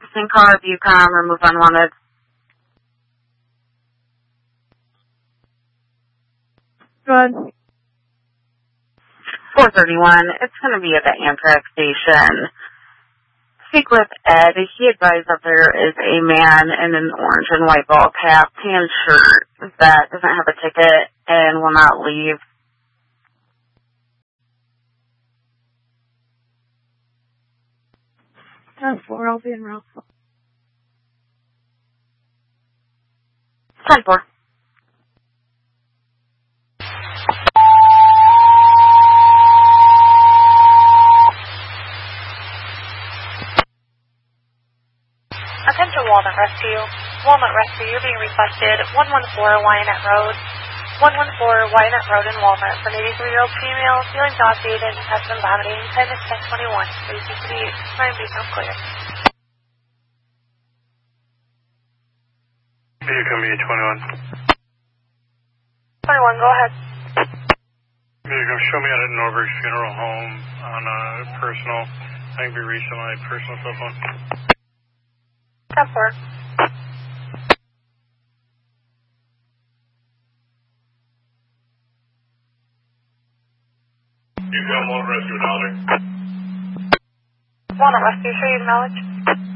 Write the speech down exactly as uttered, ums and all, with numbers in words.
processing car, Bucom, remove unwanted. Good. four thirty-one, it's going to be at the Amtrak station. Speak with Ed. He advised that there is a man in an orange and white ball cap, tan shirt, that doesn't have a ticket and will not leave. ten four, I'll be in Ralphville. ten four. Attention Walnut Rescue. Walnut Rescue, you're being requested one one four Wyanett Road. one one four Wyanett Road in Walnut for an eighty-three-year-old female feeling nauseated and has been vomiting. Time is ten twenty-one. Please proceed. nine B sounds clear. You come here, twenty-one. twenty-one, go ahead. You can show me out at Norberg's Funeral Home on a personal, I can be reached on my personal cell phone. ten four. You got Walnut Rescue, Dollar. Walnut Rescue, sure you acknowledge?